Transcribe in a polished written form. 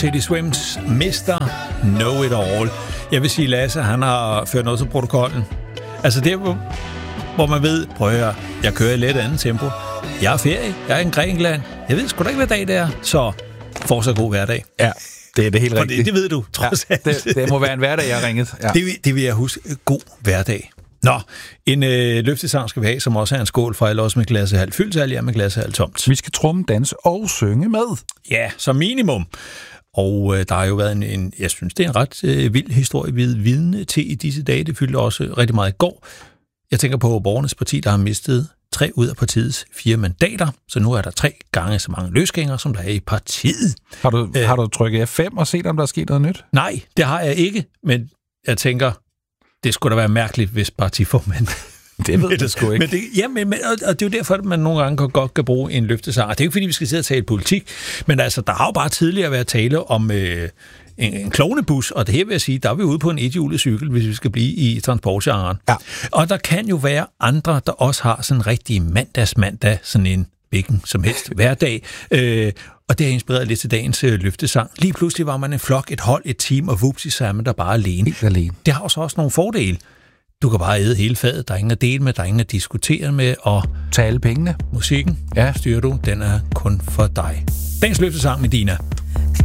Teddy Swims Mr. Know It All. Jeg vil sige, Lasse, han har ført noget til protokollen. Altså det, hvor man ved, prøv at høre, jeg kører i lidt andet tempo. Jeg er ferie, jeg er i Grækenland. Jeg ved sgu da ikke, hvad dag det er, så fortsat god hverdag. Ja, det er det helt rigtigt. Det ved du, trods alt. Det må være en hverdag, jeg har ringet. Ja. Det vil jeg huske. God hverdag. Nå, en løftesang skal vi have, som også er en skål for alle os med glasset halvt fyldt, alle jer med glasset halvt tomt. Vi skal tromme, danse og synge med. Ja, som minimum. Og der har jo været en jeg synes, det er en ret vild historie, vi er vidne til i disse dage. Det fyldte også rigtig meget i går. Jeg tænker på Borgernes Parti, der har mistet 3 ud af partiets 4 mandater, så nu er der 3 gange så mange løsgængere, som der er i partiet. Har du trykket F5 og set, om der er sket noget nyt? Nej, det har jeg ikke, men jeg tænker, det skulle da være mærkeligt, hvis partiformand... Det ved jeg sgu ikke. Og det er jo derfor, at man nogle gange godt kan bruge en løftesang. Det er jo ikke, fordi vi skal sidde og tale politik, men altså, der har jo bare tidligere været tale om en klovnebus, og det her vil jeg sige, der er vi ude på en ethjulet cykel, hvis vi skal blive i transportgenren. Ja. Og der kan jo være andre, der også har sådan en rigtig mandag, sådan en hvilken som helst hverdag, og det har inspireret lidt til dagens løftesang. Lige pludselig var man en flok, et hold, et team, og vupsi, så er man der bare alene. Helt alene. Det har også nogle fordele. Du kan bare æde hele fadet, der er ingen at dele med, der er ingen at diskutere med, og tage alle pengene. Musikken, styrer du, den er kun for dig. Dagens løftesang med Dina.